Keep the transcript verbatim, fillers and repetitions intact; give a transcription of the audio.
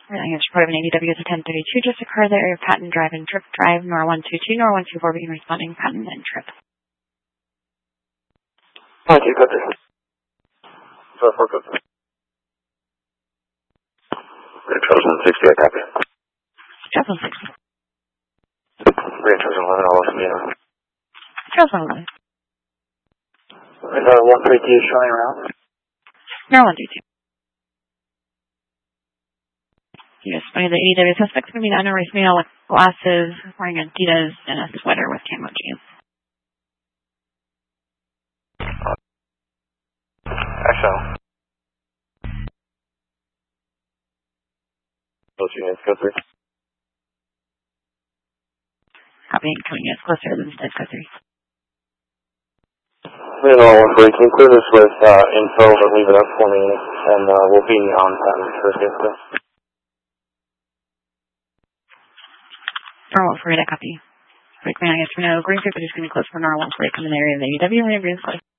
It's reported an A D W is a ten thirty-two, just occurred the area of Patent Drive and Trip Drive, N O R one two two, N O R one two four, begin responding, Patent and Trip. Thank you, good. So, for good. three thousand sixty, I copy. three thousand sixty. three thousand eleven, I'll listen to you. three thousand eleven. Is that one three two showing around? N O R one two two. Yes, one of the A D W suspects going to be an underrace male with glasses, wearing Adidas, and a sweater with camo jeans. Excellent. Those units go through. Copy, coming units closer than instead go through. We know one three, can you clear this with uh, info, but leave it up for me, and uh, we'll be on time for this. N O R one four eight, I copy. Break man, I guess we know. Green Paper is going to be close for N O R one four eight, come in the area of the A D W, and agree with